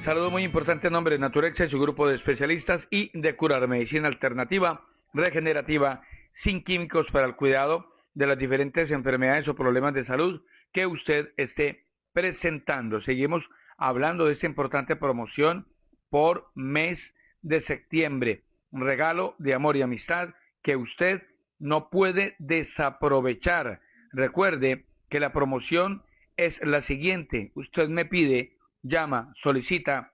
Saludo muy importante en nombre de Naturexa y su grupo de especialistas y de Curar, medicina alternativa, regenerativa, sin químicos para el cuidado de las diferentes enfermedades o problemas de salud que usted esté presentando. Seguimos hablando de esta importante promoción por mes de septiembre. Un regalo de amor y amistad que usted no puede desaprovechar. Recuerde que la promoción es la siguiente. Usted me pide, llama, solicita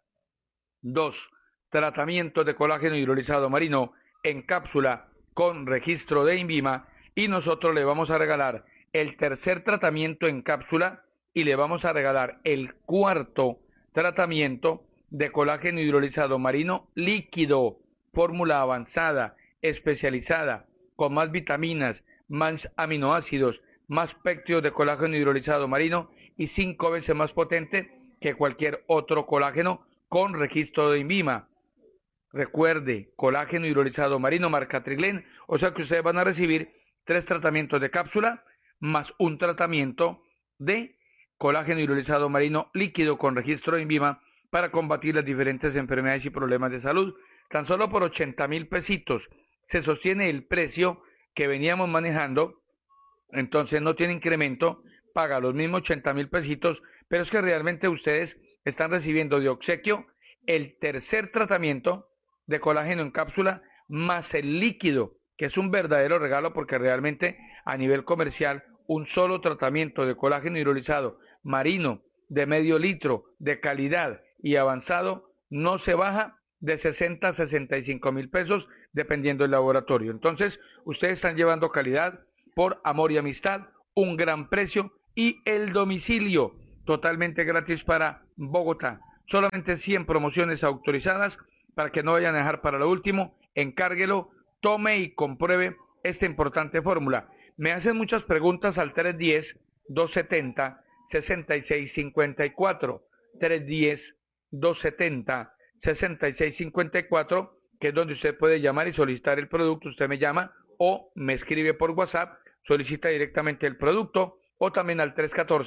2 tratamientos de colágeno hidrolizado marino en cápsula con registro de INVIMA y nosotros le vamos a regalar el tercer tratamiento en cápsula y le vamos a regalar el cuarto tratamiento de colágeno hidrolizado marino líquido, fórmula avanzada, especializada, con más vitaminas, más aminoácidos, más péptidos de colágeno hidrolizado marino y 5 veces más potente que cualquier otro colágeno con registro de INVIMA. Recuerde, colágeno hidrolizado marino marca Trilén, o sea que ustedes van a recibir 3 tratamientos de cápsula más un tratamiento de colágeno hidrolizado marino líquido con registro de INVIMA para combatir las diferentes enfermedades y problemas de salud. Tan solo por 80,000 pesitos se sostiene el precio que veníamos manejando, entonces no tiene incremento, paga los mismos 80,000 pesitos, pero es que realmente ustedes están recibiendo de obsequio el tercer tratamiento de colágeno en cápsula más el líquido, que es un verdadero regalo porque realmente a nivel comercial un solo tratamiento de colágeno hidrolizado marino de medio litro de calidad y avanzado no se baja de 60 a 65,000 pesos dependiendo del laboratorio. Entonces ustedes están llevando calidad por amor y amistad, un gran precio y el domicilio totalmente gratis para Bogotá. Solamente 100 promociones autorizadas para que no vayan a dejar para lo último. Encárguelo, tome y compruebe esta importante fórmula. Me hacen muchas preguntas al 310-270-6654. 310-270-6654, que es donde usted puede llamar y solicitar el producto. Usted me llama o me escribe por WhatsApp, solicita directamente el producto, o también al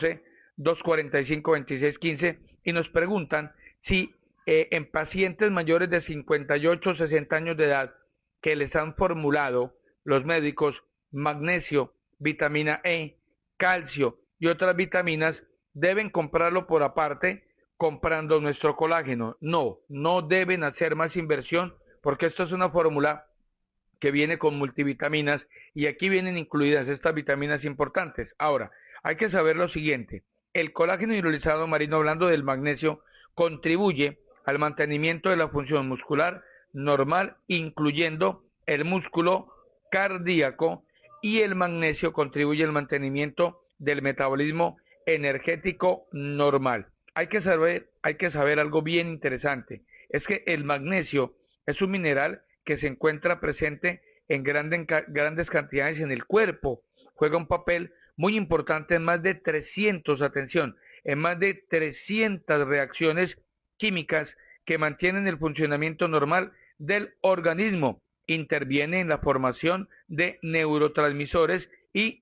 314-245-2615 y nos preguntan si en pacientes mayores de 58 o 60 años de edad que les han formulado los médicos magnesio, vitamina E, calcio y otras vitaminas, deben comprarlo por aparte comprando nuestro colágeno. No, no deben hacer más inversión porque esto es una fórmula que viene con multivitaminas y aquí vienen incluidas estas vitaminas importantes. Ahora, hay que saber lo siguiente. El colágeno hidrolizado marino, hablando del magnesio, contribuye al mantenimiento de la función muscular normal, incluyendo el músculo cardíaco, y el magnesio contribuye al mantenimiento del metabolismo energético normal. Hay que saber algo bien interesante. Es que el magnesio es un mineral que se encuentra presente en grandes cantidades en el cuerpo. Juega un papel muy importante en más de 300, atención, en más de 300 reacciones químicas que mantienen el funcionamiento normal del organismo. Interviene en la formación de neurotransmisores y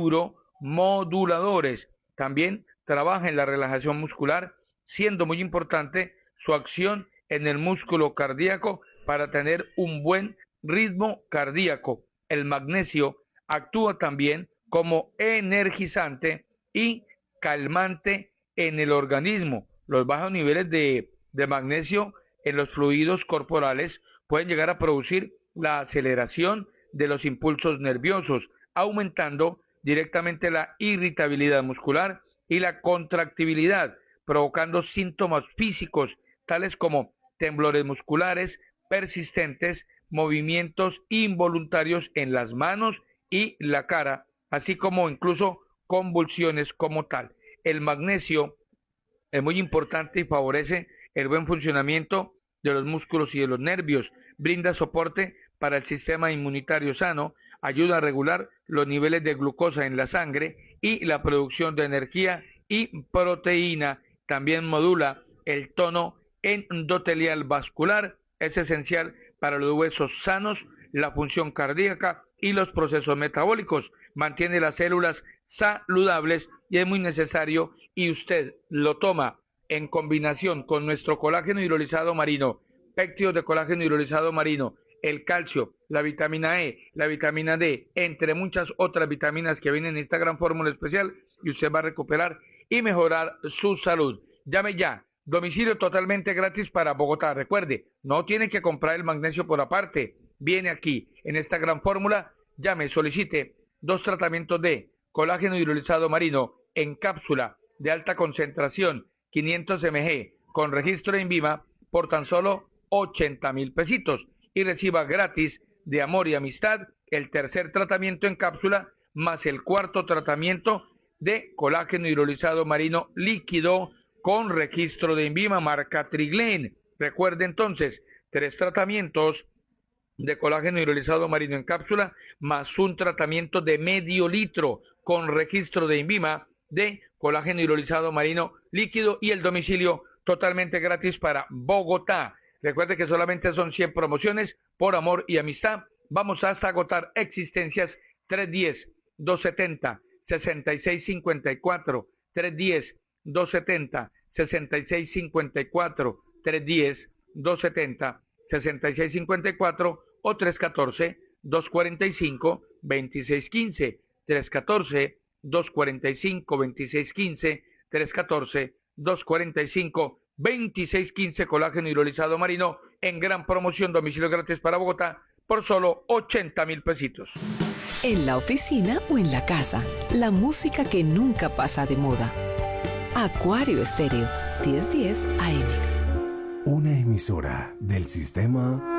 neuromoduladores. También trabaja en la relajación muscular, siendo muy importante su acción en el músculo cardíaco para tener un buen ritmo cardíaco. El magnesio actúa también como energizante y calmante en el organismo. Los bajos niveles de magnesio en los fluidos corporales pueden llegar a producir la aceleración de los impulsos nerviosos, aumentando directamente la irritabilidad muscular y la contractibilidad, provocando síntomas físicos tales como temblores musculares persistentes, movimientos involuntarios en las manos y la cara, así como incluso convulsiones como tal. El magnesio es muy importante y favorece el buen funcionamiento de los músculos y de los nervios, brinda soporte para el sistema inmunitario sano, ayuda a regular los niveles de glucosa en la sangre y la producción de energía y proteína, también modula el tono endotelial vascular, es esencial para los huesos sanos, la función cardíaca y los procesos metabólicos, mantiene las células saludables y es muy necesario y usted lo toma en combinación con nuestro colágeno hidrolizado marino, péptidos de colágeno hidrolizado marino, el calcio, la vitamina E, la vitamina D, entre muchas otras vitaminas que vienen en esta gran fórmula especial, y usted va a recuperar y mejorar su salud. Llame ya, domicilio totalmente gratis para Bogotá. Recuerde, no tiene que comprar el magnesio por aparte, viene aquí en esta gran fórmula. Llame, solicite 2 tratamientos de colágeno hidrolizado marino en cápsula de alta concentración, 500 mg, con registro de INVIMA por tan solo 80.000 pesitos, y reciba gratis de amor y amistad el tercer tratamiento en cápsula más el cuarto tratamiento de colágeno hidrolizado marino líquido con registro de INVIMA marca Triglen. Recuerde entonces, 3 tratamientos de colágeno hidrolizado marino en cápsula más un tratamiento de medio litro con registro de INVIMA de colágeno hidrolizado marino líquido, y el domicilio totalmente gratis para Bogotá. Recuerde que solamente son 100 promociones por amor y amistad. Vamos hasta agotar existencias. 310-270-6654, 310-270-6654, 310-270-6654 o 314-245-2615, 314-245-2615, 314-245-2615, colágeno hidrolizado marino en gran promoción, domicilio gratis para Bogotá por solo 80.000 pesitos. En la oficina o en la casa, la música que nunca pasa de moda. Acuario Estéreo, 1010 AM. Una emisora del sistema